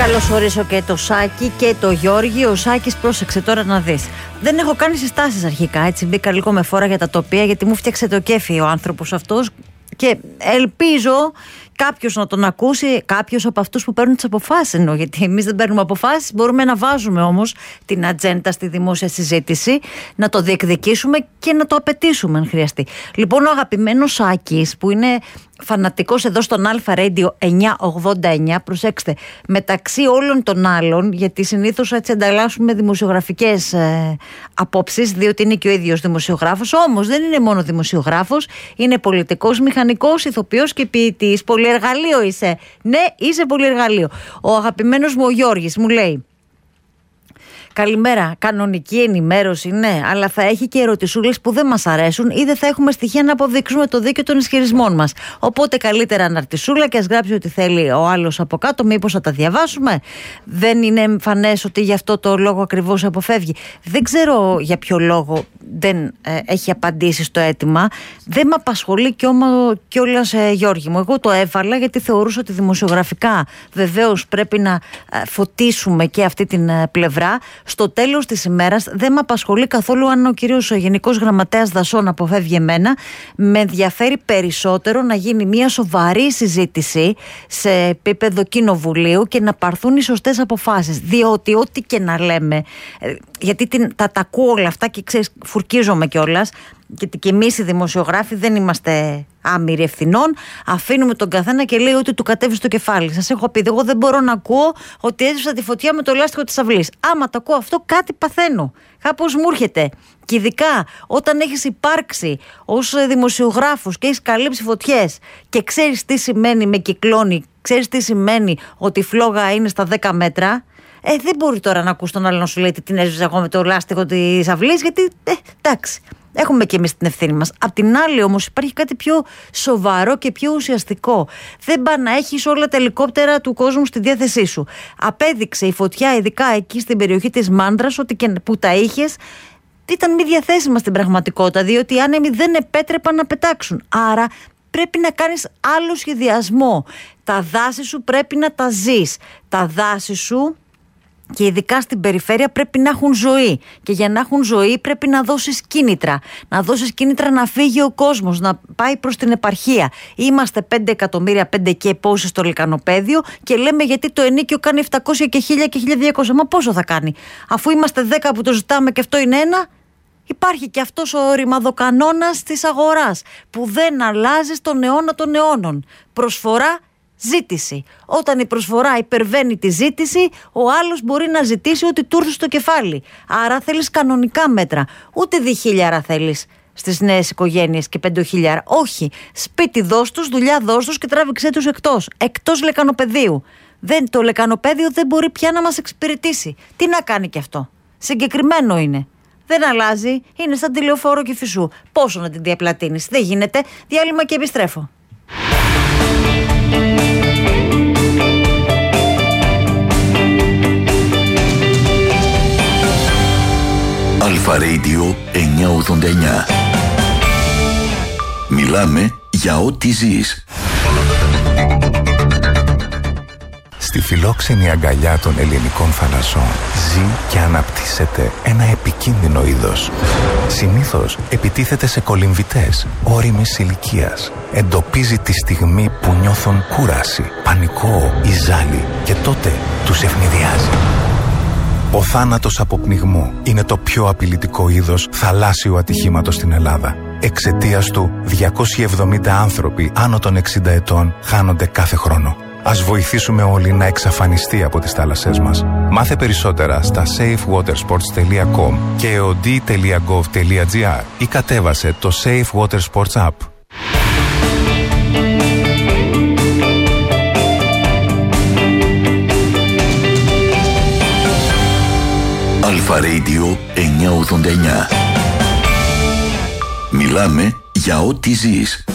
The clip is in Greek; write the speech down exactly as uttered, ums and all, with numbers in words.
καλωσορίσω και το Σάκη και το Γιώργη. Ο Σάκης, πρόσεξε τώρα να δεις. Δεν έχω κάνει συστάσεις αρχικά, έτσι μπήκα λίγο με φόρα για τα τοπία, γιατί μου φτιάξε το κέφι ο άνθρωπος αυτός και ελπίζω κάποιος να τον ακούσει, κάποιος από αυτούς που παίρνουν τις αποφάσεις, εννοώ, γιατί εμείς δεν παίρνουμε αποφάσεις, μπορούμε να βάζουμε όμως την ατζέντα στη δημόσια συζήτηση, να το διεκδικήσουμε και να το απαιτήσουμε αν χρειαστεί. Λοιπόν, ο αγαπημένος Σάκης, που είναι φανατικός εδώ στον Αλφα Radio εννιακόσια ογδόντα εννιά, προσέξτε, μεταξύ όλων των άλλων, γιατί συνήθως έτσι ανταλλάσσουμε δημοσιογραφικές ε, απόψεις, διότι είναι και ο ίδιος δημοσιογράφος, όμως δεν είναι μόνο δημοσιογράφος, είναι πολιτικός, μηχανικός, ηθοποιός και ποιητής. Πολυεργαλείο είσαι. Ναι, είσαι πολυεργαλείο. Ο αγαπημένος μου ο Γιώργης μου λέει: καλημέρα, κανονική ενημέρωση, ναι, αλλά θα έχει και ερωτησούλες που δεν μας αρέσουν ή δεν θα έχουμε στοιχεία να αποδείξουμε το δίκαιο των ισχυρισμών μας. Οπότε καλύτερα αναρτησούλα και ας γράψει ό,τι θέλει ο άλλος από κάτω, μήπως θα τα διαβάσουμε. Δεν είναι εμφανές ότι γι' αυτό το λόγο ακριβώς αποφεύγει. Δεν ξέρω για ποιο λόγο δεν ε, έχει απαντήσει στο αίτημα. Δεν με απασχολεί κιόλας, ε, Γιώργη μου. Εγώ το έβαλα γιατί θεωρούσα ότι δημοσιογραφικά βεβαίως πρέπει να ε, φωτίσουμε και αυτή την ε, πλευρά. Στο τέλος της ημέρας δεν με απασχολεί καθόλου αν ο κύριος ο Γενικός Γραμματέας Δασσών αποφεύγει εμένα. Με ενδιαφέρει περισσότερο να γίνει μια σοβαρή συζήτηση σε επίπεδο κοινοβουλίου και να πάρθουν οι σωστές αποφάσεις. Διότι ό,τι και να λέμε, γιατί την, τα, τα ακούω όλα αυτά και ξέρεις, φουρκίζομαι κιόλας, γιατί και εμείς οι δημοσιογράφοι δεν είμαστε άμυροι ευθυνών. Αφήνουμε τον καθένα και λέει ότι του κατέβει στο κεφάλι. Σας έχω πει, εγώ δεν μπορώ να ακούω ότι έζησα τη φωτιά με το λάστιχο της αυλής. Άμα το ακούω αυτό, κάτι παθαίνω. Κάπως μου έρχεται. Και ειδικά όταν έχεις υπάρξει ως δημοσιογράφος και έχεις καλύψει φωτιές και ξέρεις τι σημαίνει με κυκλώνει, ξέρεις τι σημαίνει ότι η φλόγα είναι στα δέκα μέτρα. Ε, δεν μπορεί τώρα να ακούς τον άλλο να σου λέει τι την έσβησα εγώ με το λάστιχο της αυλής, γιατί ε, εντάξει. Έχουμε και εμείς την ευθύνη μας. Απ' την άλλη όμως υπάρχει κάτι πιο σοβαρό και πιο ουσιαστικό. Δεν πά να έχεις όλα τα ελικόπτερα του κόσμου στη διάθεσή σου. Απέδειξε η φωτιά, ειδικά εκεί στην περιοχή της Μάνδρας, ότι και που τα είχες, ήταν μη διαθέσιμα στην πραγματικότητα, διότι οι άνεμοι δεν επέτρεπαν να πετάξουν. Άρα πρέπει να κάνεις άλλο σχεδιασμό. Τα δάση σου πρέπει να τα ζεις. Τα δάση σου, και ειδικά στην περιφέρεια, πρέπει να έχουν ζωή. Και για να έχουν ζωή πρέπει να δώσεις κίνητρα. Να δώσεις κίνητρα να φύγει ο κόσμος, να πάει προς την επαρχία. Είμαστε πέντε εκατομμύρια, πέντε και πόσοι στο λεκανοπέδιο και λέμε γιατί το ενίκιο κάνει επτακόσια και χίλια και χίλια διακόσια. Μα πόσο θα κάνει? Αφού είμαστε δέκα που το ζητάμε και αυτό είναι ένα. Υπάρχει και αυτός ο ρημαδοκανόνας της αγοράς που δεν αλλάζει στον αιώνα των αιώνων. Προσφορά, ζήτηση. Όταν η προσφορά υπερβαίνει τη ζήτηση, ο άλλος μπορεί να ζητήσει ό,τι του έρθει στο κεφάλι. Άρα θέλεις κανονικά μέτρα. Ούτε διχίλιαρα θέλεις στις νέες οικογένειες και πεντοχίλιαρα. Όχι. Σπίτι δώσ' τους, δουλειά δώσ' τους και τράβηξέ τους εκτός. Εκτός λεκανοπεδίου. Δεν, το λεκανοπέδιο δεν μπορεί πια να μας εξυπηρετήσει. Τι να κάνει κι αυτό? Συγκεκριμένο είναι. Δεν αλλάζει. Είναι σαν τη Λεωφόρο Κηφισού. Πόσο να την διαπλατείνεις? Δεν γίνεται. Διάλειμμα και επιστρέφω. Αλφα Radio εννιακόσια ογδόντα εννιά. Μιλάμε για ό,τι ζεις. Στη φιλόξενη αγκαλιά των ελληνικών θαλασσών ζει και αναπτύσσεται ένα επικίνδυνο είδος. Συνήθως επιτίθεται σε κολυμβητές ώριμης ηλικίας. Εντοπίζει τη στιγμή που νιώθουν κούραση, πανικό ή ζάλι και τότε τους ευνηδιάζει. Ο θάνατος από πνιγμό είναι το πιο απειλητικό είδος θαλάσσιου ατυχήματος στην Ελλάδα. Εξαιτίας του, διακόσιοι εβδομήντα άνθρωποι άνω των εξήντα ετών χάνονται κάθε χρόνο. Ας βοηθήσουμε όλοι να εξαφανιστεί από τις θάλασσές μας. Μάθε περισσότερα στα safe water sports τελεία com και eod τελεία gov τελεία gr ή κατέβασε το Safe Water Sports App. Αλφα Radio εννιακόσια ογδόντα εννιά. Μιλάμε για ό,τι ζεις.